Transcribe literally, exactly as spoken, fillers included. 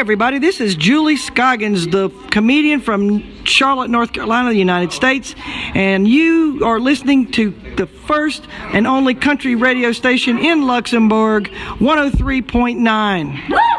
everybody, this is Julie Scoggins, the comedian from Charlotte, North Carolina, the United States, and you are listening to the first and only country radio station in Luxembourg, one oh three point nine.